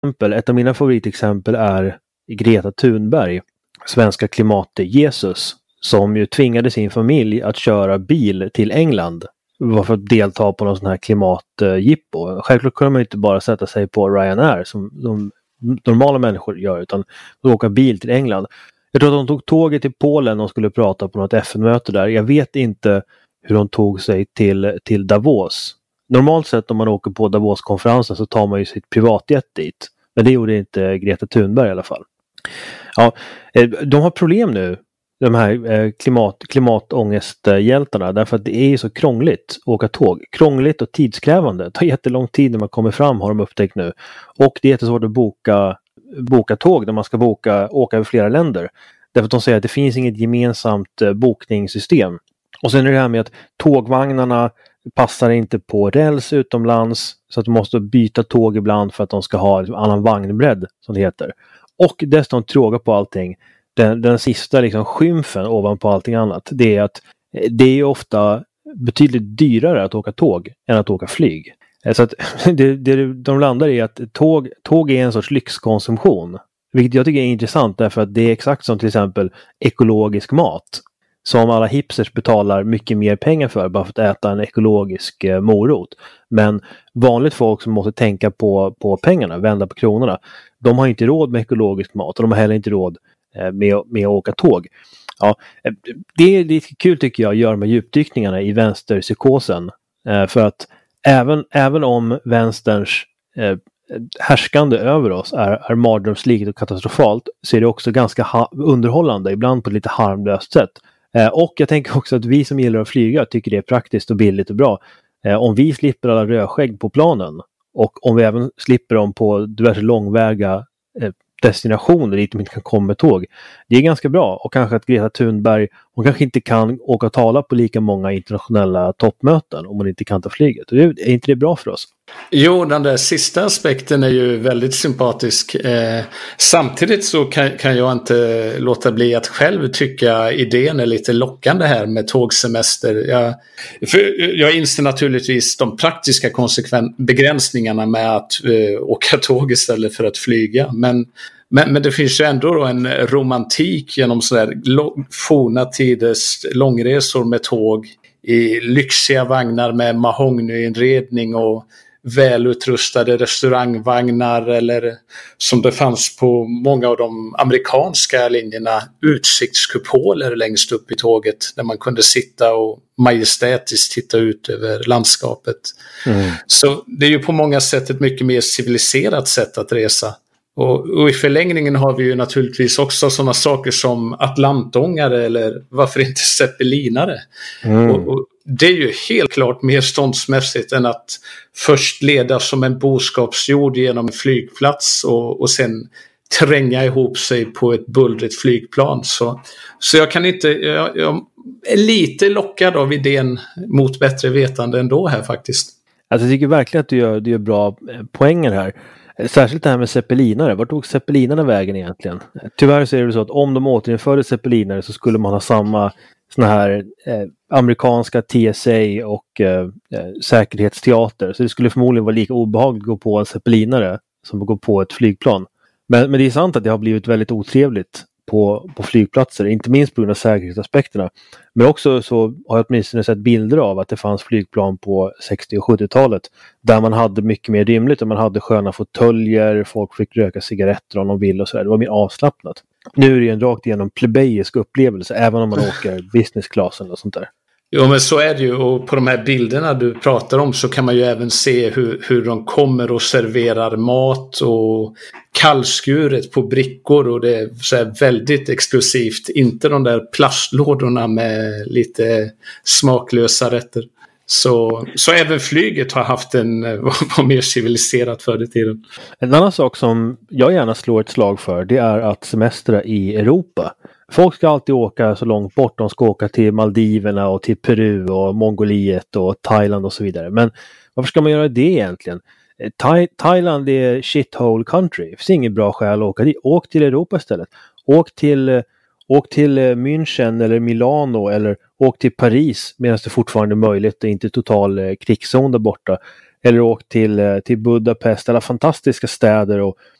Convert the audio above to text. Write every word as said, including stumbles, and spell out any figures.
Ett av mina favoritexempel är Greta Thunberg, svenska klimat-Jesus, som ju tvingade sin familj att köra bil till England för att delta på någon sån här klimatjippo. Självklart kunde man inte bara sätta sig på Ryanair som de normala människor gör, utan att åka bil till England. Jag tror att de tog tåget till Polen och skulle prata på något F N-möte där. Jag vet inte hur de tog sig till, till Davos. Normalt sett om man åker på Davos-konferensen så tar man ju sitt privatjet dit. Men det gjorde inte Greta Thunberg i alla fall. Ja, de har problem nu, de här klimat, klimatångesthjältarna, därför att det är så krångligt att åka tåg. Krångligt och tidskrävande. Det tar jättelång tid när man kommer fram, har de upptäckt nu. Och det är jättesvårt att boka, boka tåg när man ska boka, åka över flera länder. Därför att de säger att det finns inget gemensamt bokningssystem. Och sen är det här med att tågvagnarna passar inte på räls utomlands, så att de måste byta tåg ibland för att de ska ha en annan vagnbredd, som det heter. Och dessutom tråga på allting. Den, den sista liksom skymfen ovanpå allting annat, det är att det är ofta betydligt dyrare att åka tåg än att åka flyg. Så att det, det, de landar i att tåg, tåg är en sorts lyxkonsumtion. Vilket jag tycker är intressant, därför att det är exakt som till exempel ekologisk mat. Som alla hipsters betalar mycket mer pengar för bara för att äta en ekologisk eh, morot. Men vanligt folk som måste tänka på, på pengarna, vända på kronorna, de har inte råd med ekologisk mat och de har heller inte råd eh, med, med att åka tåg. Ja, eh, det är lite kul tycker jag att göra med djupdykningarna i vänsterpsykosen. Eh, för att även, även om vänsterns eh, härskande över oss är, är mardrömslikt och katastrofalt, så är det också ganska ha- underhållande, ibland på ett lite harmlöst sätt. Eh, och jag tänker också att vi som gillar att flyga tycker det är praktiskt och billigt och bra. Eh, om vi slipper alla rödskägg på planen, och om vi även slipper dem på diverse långväga eh, destinationer dit de inte kan komma med tåg. Det är ganska bra, och kanske att Greta Thunberg, hon kanske inte kan åka och tala på lika många internationella toppmöten om hon inte kan ta flyget. Är inte det bra för oss? Jo, den där sista aspekten är ju väldigt sympatisk. Eh, samtidigt så kan, kan jag inte låta bli att själv tycka idén är lite lockande här med tågsemester. Jag, för jag inser naturligtvis de praktiska konsekven- begränsningarna med att eh, åka tåg istället för att flyga. Men, men, men det finns ju ändå då en romantik genom sådär lo- forna tiders långresor med tåg i lyxiga vagnar med mahognyinredning och välutrustade restaurangvagnar, eller som det fanns på många av de amerikanska linjerna, utsiktskupoler längst upp i tåget där man kunde sitta och majestätiskt titta ut över landskapet. Mm. Så det är ju på många sätt ett mycket mer civiliserat sätt att resa. Och, och i förlängningen har vi ju naturligtvis också sådana saker som atlantångare, eller varför inte zeppelinare. Mm. Och, och det är ju helt klart mer ståndsmässigt än att först leda som en boskapsjord genom en flygplats och, och sen tränga ihop sig på ett bullrigt flygplan. Så, så jag kan inte, jag, jag är lite lockad av idén mot bättre vetande ändå här faktiskt. Alltså jag tycker verkligen att du gör, du gör bra poänger här. Särskilt det här med zeppelinare. Vart tog zeppelinarna vägen egentligen? Tyvärr så är det så att om de återinförde zeppelinare så skulle man ha samma såna här eh, amerikanska T S A och eh, säkerhetsteater. Så det skulle förmodligen vara lika obehagligt att gå på en zeppelinare som att gå på ett flygplan. Men, men det är sant att det har blivit väldigt otrevligt på, på flygplatser. Inte minst på grund av säkerhetsaspekterna. Men också så har jag åtminstone sett bilder av att det fanns flygplan på sextio- och sjuttiotalet. Där man hade mycket mer rymligt. Och man hade sköna fåtöljer. Folk fick röka cigaretter om de ville och så där. Det var mer avslappnat. Nu är det en rakt igenom plebejisk upplevelse. Även om man åker business class eller sånt där. Jo, men så är det ju, och på de här bilderna du pratar om så kan man ju även se hur, hur de kommer och serverar mat och kallskuret på brickor, och det är så här väldigt exklusivt, inte de där plastlådorna med lite smaklösa rätter. Så, så även flyget har haft en var mer civiliserat förr i tiden. En annan sak som jag gärna slår ett slag för, det är att semestra i Europa. Folk ska alltid åka så långt bort. De ska åka till Maldiverna och till Peru och Mongoliet och Thailand och så vidare. Men varför ska man göra det egentligen? Thai- Thailand är shithole country. Det finns inget bra skäl att åka dit. Åk till Europa istället. Åk till, åk till München eller Milano, eller åk till Paris medan det fortfarande är möjligt och inte total krigszon där borta. eller åkt till, till Budapest, alla fantastiska städer och